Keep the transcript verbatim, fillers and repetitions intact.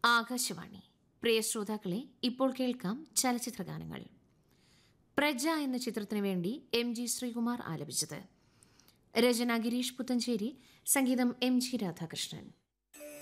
ആകാശവാണി. പ്രിയ ശ്രോതാക്കളെ, ഇപ്പോൾ കേൾക്കാം ചലച്ചിത്രഗാനങ്ങൾ. പ്രജ എന്ന ചിത്രത്തിനു വേണ്ടി എം ജി ശ്രീകുമാർ ആലപിച്ചത്. രചന ഗിരീഷ് പുത്തഞ്ചേരി, സംഗീതം എം ജി രാധാകൃഷ്ണൻ.